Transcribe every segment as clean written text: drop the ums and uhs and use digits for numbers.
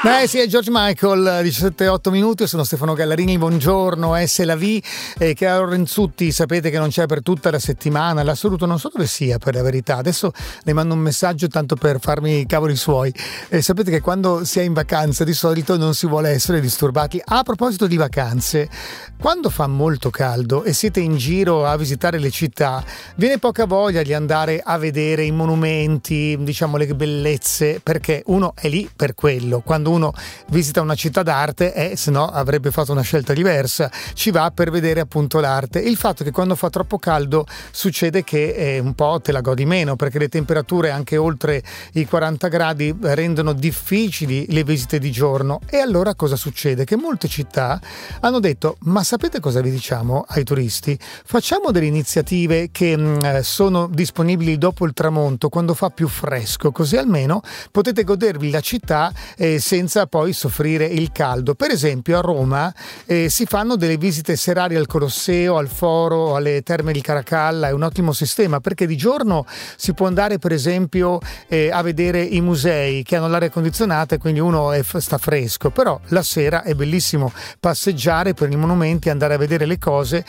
Sì, è George Michael, 17:08 minuti. Io sono Stefano Gallarini, buongiorno, è la V. Caro Renzutti, sapete che non c'è per tutta la settimana, l'assoluto non so dove sia, per la verità. Adesso le mando un messaggio tanto per farmi i cavoli suoi. Sapete che quando si è in vacanza di solito non si vuole essere disturbati. A proposito di vacanze, quando fa molto caldo e siete in giro a visitare le città, viene poca voglia di andare a vedere i monumenti, diciamo le bellezze, perché uno è lì per quello. Quando uno visita una città d'arte, se no avrebbe fatto una scelta diversa, ci va per vedere appunto l'arte. Il fatto è che quando fa troppo caldo succede che un po' te la godi meno, perché le temperature anche oltre i 40 gradi rendono difficili le visite di giorno. E allora cosa succede? Che molte città hanno detto: ma sapete cosa vi diciamo ai turisti? Facciamo delle iniziative che sono disponibili dopo il tramonto, quando fa più fresco, così almeno potete godervi la città senza poi soffrire il caldo. Per esempio a Roma si fanno delle visite serali al Colosseo, al Foro, alle Terme di Caracalla. È un ottimo sistema, perché di giorno si può andare per esempio a vedere i musei che hanno l'aria condizionata e quindi uno sta fresco, però la sera è bellissimo passeggiare per i monumenti, andare a vedere le cose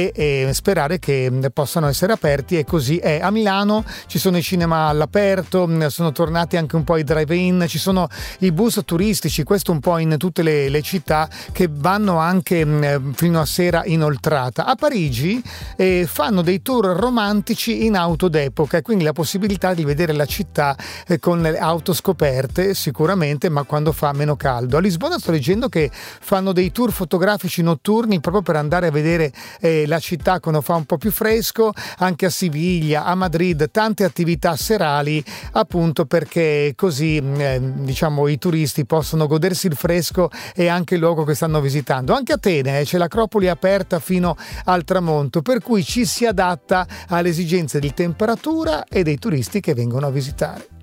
e sperare che possano essere aperti, e così è. A Milano ci sono i cinema all'aperto, sono tornati anche un po' i drive-in, ci sono i bus turistici, questo un po' in tutte le città, che vanno anche fino a sera inoltrata. A Parigi fanno dei tour romantici in auto d'epoca, e quindi la possibilità di vedere la città con le auto scoperte sicuramente, ma quando fa meno caldo. A Lisbona sto leggendo che fanno dei tour fotografici notturni proprio per andare a vedere la città quando fa un po' più fresco. Anche a Siviglia, a Madrid, tante attività serali, appunto perché così diciamo i turisti possono godersi il fresco e anche il luogo che stanno visitando. Anche a Atene c'è l'Acropoli aperta fino al tramonto, per cui ci si adatta alle esigenze di temperatura e dei turisti che vengono a visitare.